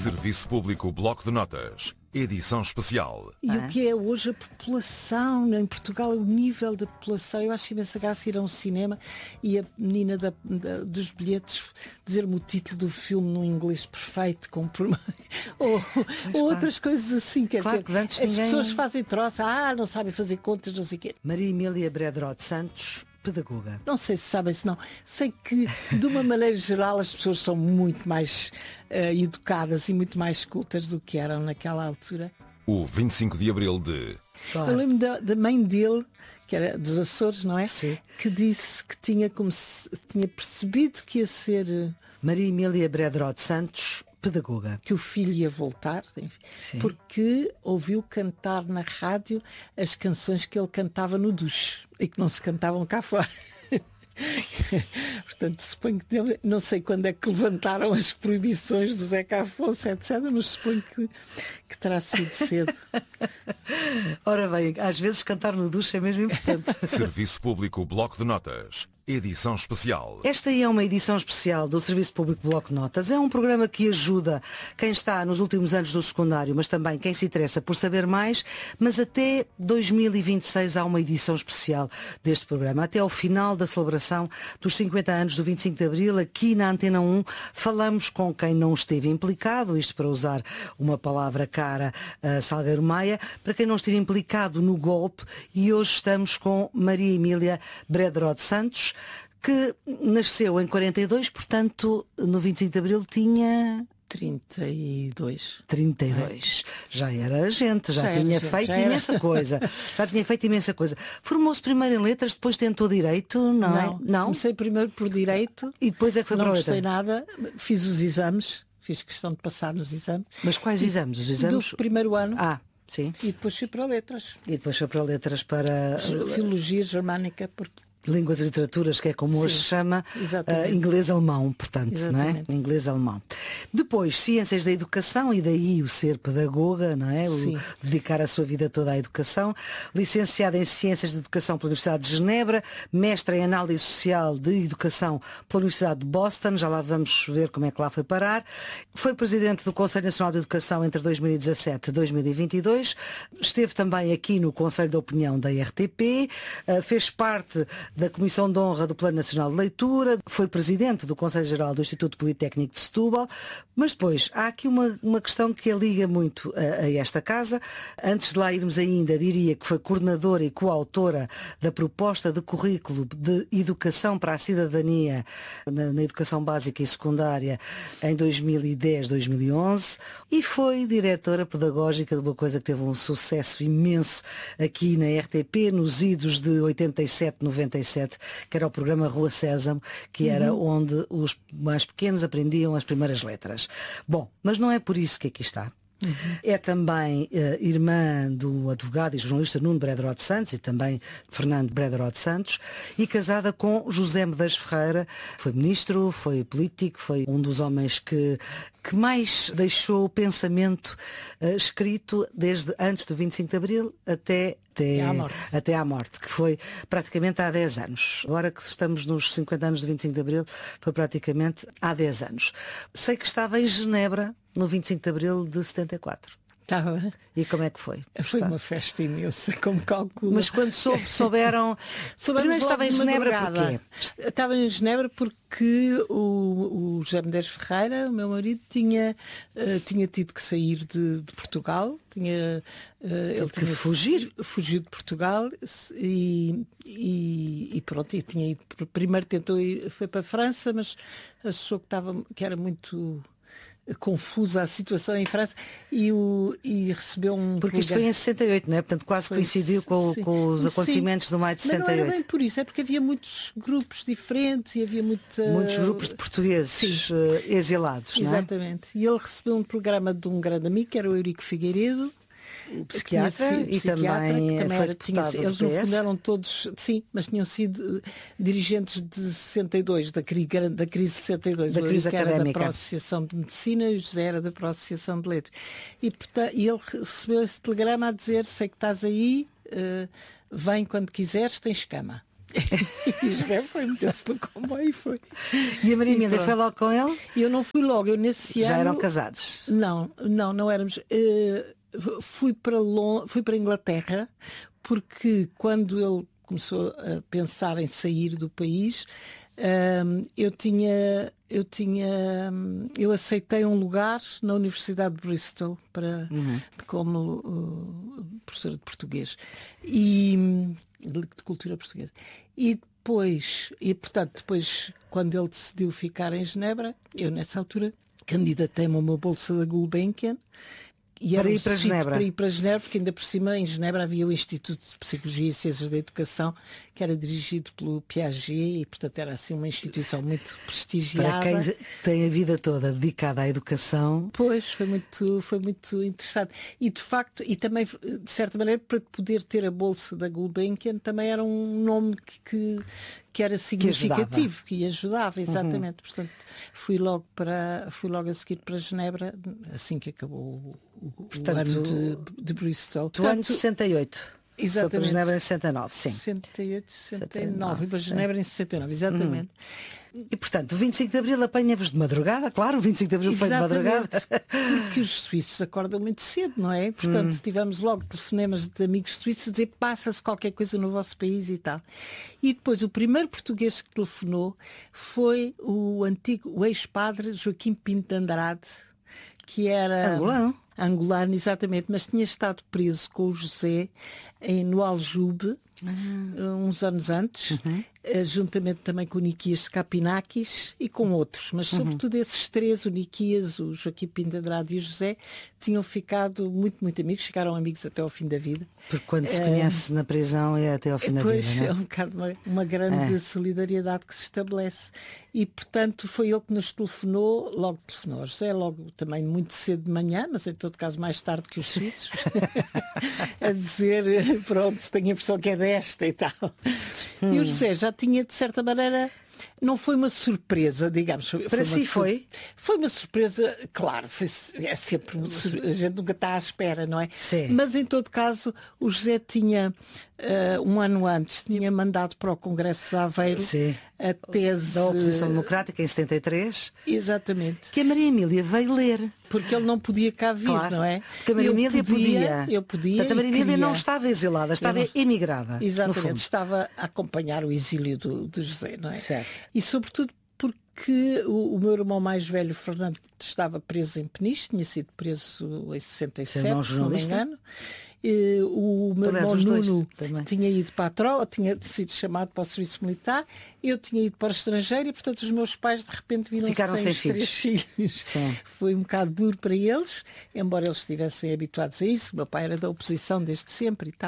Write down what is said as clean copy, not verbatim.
Serviço Público Bloco de Notas, edição especial. E o que é hoje a população em Portugal, o nível da população. Eu acho imensa graça ir a um cinema e a menina dos bilhetes dizer-me o título do filme num inglês perfeito, com ou outras coisas assim. Quer Claro, dizer, antes as ninguém- pessoas fazem troça, não sabem fazer contas, não sei o quê. Maria Emília Bredrod Santos, pedagoga. Não sei se sabem, se não. Sei que, de uma maneira geral, as pessoas são muito mais educadas e muito mais cultas do que eram naquela altura. O 25 de Abril de... Claro. Eu lembro da mãe dele, que era dos Açores, não é? Sim. Que disse que tinha percebido que ia ser... Maria Emília Bredrod Santos, pedagoga. que o filho ia voltar, enfim, Sim. porque ouviu cantar na rádio as canções que ele cantava no duche e que não se cantavam cá fora. Portanto, suponho que não sei quando é que levantaram as proibições do Zeca Afonso, etc., mas suponho que terá sido cedo. Ora bem, às vezes cantar no duche é mesmo importante. Serviço Público Bloco de Notas, edição especial. Esta é uma edição especial do Serviço Público Bloco de Notas. É um programa que ajuda quem está nos últimos anos do secundário, mas também quem se interessa por saber mais. Mas até 2026 há uma edição especial deste programa. Até ao final da celebração dos 50 anos do 25 de Abril, aqui na Antena 1, falamos com quem não esteve implicado, isto para usar uma palavra cara a Salgueiro Maia, para quem não esteve implicado no golpe, e hoje estamos com Maria Emília Bredrod Santos, que nasceu em 42, portanto, no 25 de Abril tinha 32. 32. Já era gente, já Já era tinha gente, feito já era. imensa coisa. Já tinha feito imensa coisa. Formou-se primeiro em letras, depois tentou direito, não é? Não? Comecei primeiro por Direito, E depois é que foi não para a gostei letra. nada, fiz os exames, fiz questão de passar nos exames. Mas quais exames? Os exames? Do primeiro ano. Ah, sim. E depois fui para Letras. E depois foi para letras, para Filologia germânica, porque línguas e literaturas, que é como hoje Sim, se chama, exatamente. inglês-alemão, portanto, não é? Exatamente. Inglês-alemão. Depois, ciências da educação, e daí o ser pedagoga, não é? Sim. Dedicar a sua vida toda à educação. Licenciada em Ciências de Educação pela Universidade de Genebra, mestra em Análise Social de Educação pela Universidade de Boston, já lá vamos ver como é que lá foi parar. Foi presidente do Conselho Nacional de Educação entre 2017 e 2022. Esteve também aqui no Conselho de Opinião da RTP, fez parte da Comissão de Honra do Plano Nacional de Leitura, foi presidente do Conselho Geral do Instituto Politécnico de Setúbal, mas depois há aqui uma questão que a liga muito a esta casa. Antes de lá irmos ainda, diria que foi coordenadora e coautora da proposta de currículo de educação para a cidadania na educação básica e secundária em 2010, 2011, e foi diretora pedagógica de uma coisa que teve um sucesso imenso aqui na RTP, nos idos de 87, 97, que era o programa Rua Sésamo, que era onde os mais pequenos aprendiam as primeiras letras. Bom, mas não é por isso que aqui está. É também irmã do advogado e jornalista Nuno Bredrod Santos e também Fernando Bredrod Santos, e casada com José Medeiros Ferreira. Foi ministro, foi político, foi um dos homens que mais deixou o pensamento escrito desde antes do 25 de Abril até à morte, que foi praticamente há 10 anos. Agora que estamos nos 50 anos do 25 de Abril, foi praticamente há 10 anos. Sei que estava em Genebra no 25 de Abril de 74. estava. E como é que foi? Foi uma festa imensa, como calculo. Mas quando souberam... Primeiro estava em Genebra porquê? Estava em Genebra porque o José Medeiros Ferreira, o meu marido, tinha tido que sair de Portugal. Ele tinha fugiu de Portugal e pronto, e tinha ido. Primeiro tentou ir, foi para a França, mas achou que era muito confusa a situação em França e recebeu um... Porque isto foi em 68, não é? Portanto, quase coincidiu com os acontecimentos do maio de 68. Mas não era bem por isso, é porque havia muitos grupos diferentes e havia muitos grupos de portugueses exilados, não é? Exatamente. E ele recebeu um telegrama de um grande amigo, que era o Eurico Figueiredo, o psiquiatra, e também foi deputado eles do no PS. fundo eram todos, sim, mas tinham sido dirigentes de 62, da crise de 62. Da crise era académica. da Associação de Medicina e o José era da Associação de Letras. E ele recebeu esse telegrama a dizer: sei que estás aí, vem quando quiseres, tens cama. E o José foi, meteu-se no comboio e foi. E a Maria E Emília pronto. foi logo com ele? E eu não fui logo, eu nesse Já ano... eram casados? Não éramos. Fui para a Inglaterra, porque quando ele começou a pensar em sair do país, eu aceitei um lugar na Universidade de Bristol como professora de português e de cultura portuguesa. Portanto, quando ele decidiu ficar em Genebra, eu nessa altura candidatei-me a uma bolsa da Gulbenkian. E Para era ir para Genebra. Para ir para Genebra, porque ainda por cima em Genebra havia o Instituto de Psicologia e Ciências da Educação, que era dirigido pelo Piaget e, portanto, era assim uma instituição muito prestigiada. Para quem tem a vida toda dedicada à educação. Pois, foi muito interessante. E, de facto, e também, de certa maneira, para poder ter a bolsa da Gulbenkian, também era um nome que era significativo, que ajudava, exatamente. Portanto, fui logo a seguir para Genebra, assim que acabou o ano de Bristol. Do ano de 68. Exatamente. Foi para Genebra em 69, sim. 68, 69. E para Genebra em 69, exatamente. E, portanto, o 25 de Abril apanha-vos de madrugada, claro, o 25 de Abril foi de madrugada. Porque os suíços acordam muito cedo, não é? Portanto, tivemos logo telefonemas de amigos suíços a dizer passa-se qualquer coisa no vosso país e tal. E depois o primeiro português que telefonou foi o ex-padre Joaquim Pinto de Andrade, que era... Angolano, exatamente, mas tinha estado preso com o José no Aljube, uns anos antes, juntamente também com o Niquias Capinakis e com outros, mas sobretudo esses três, o Niquias, o Joaquim Pinto de Andrade e o José, tinham ficado muito, muito amigos, ficaram amigos até ao fim da vida. Porque quando se conhece na prisão é até ao fim da vida, Pois, não é? é um bocado uma grande solidariedade que se estabelece. E, portanto, foi ele que nos telefonou, logo telefonou ao José, logo também muito cedo de manhã, mas em todo caso mais tarde que os suíços, a dizer, pronto, tenho a impressão que é desta e tal. E o José já tinha, de certa maneira... Não foi uma surpresa, digamos. Para si foi? Foi uma surpresa, claro, é sempre a gente nunca está à espera, não é? Sim. Mas em todo caso, o José tinha, um ano antes, tinha mandado para o Congresso de Aveiro a tese da oposição democrática em 73. Exatamente. Que a Maria Emília veio ler. Porque ele não podia cá vir, claro, não é? Porque a Maria Emília podia. Eu podia. Portanto, a Maria Emília não estava exilada, estava emigrada. Exatamente, estava a acompanhar o exílio do José, não é? Certo. E sobretudo porque o meu irmão mais velho, Fernando, estava preso em Peniche, tinha sido preso em 67, se não me engano. O meu irmão Nuno tinha ido para a tropa, tinha sido chamado para o serviço militar, eu tinha ido para o estrangeiro e, portanto, os meus pais de repente ficaram sem três filhos. Sim. Foi um bocado duro para eles, embora eles estivessem habituados a isso. O meu pai era da oposição desde sempre e tal.